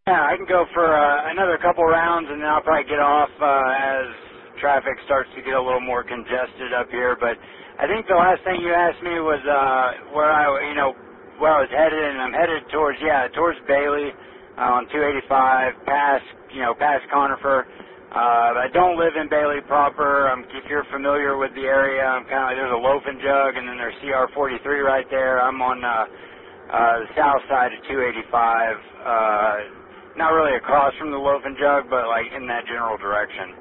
Yeah, I can go for another couple rounds, and then I'll probably get off as traffic starts to get a little more congested up here. But I think the last thing you asked me was where I was headed, and I'm headed towards Bailey on 285, past Conifer. I don't live in Bailey proper. If you're familiar with the area, I'm kind of like there's a Loaf and Jug, and then there's CR43 right there. I'm on the south side of 285. Not really across from the Loaf and Jug, but like in that general direction.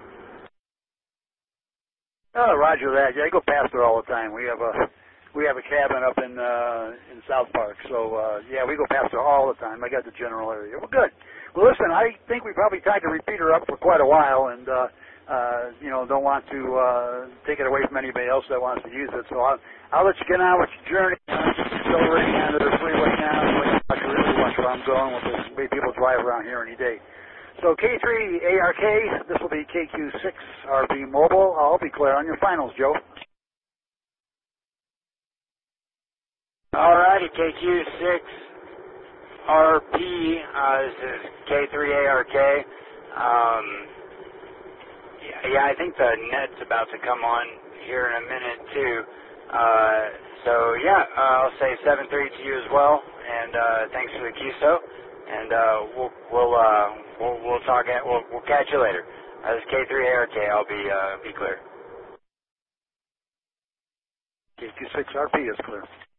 Oh, roger that. Yeah, I go past there all the time. We have a cabin up in South Park, so yeah, we go past there all the time. I got the general area. Well, good. Well, listen, I think we probably tied the repeater up for quite a while, and don't want to take it away from anybody else that wants to use it. So I'll let you get on with your journey. Accelerating onto the freeway now. I really watch where I'm going with the way people drive around here any day. So K3ARK, this will be KQ6RP Mobile. I'll be clear on your finals, Joe. All righty, KQ6RP. This is K3ARK. Yeah, I think the net's about to come on here in a minute too. So yeah, I'll say 7-3 to you as well, and thanks for the QSO, and we'll talk. We'll catch you later. This is K3ARK. I'll be clear. KQ6RP is clear.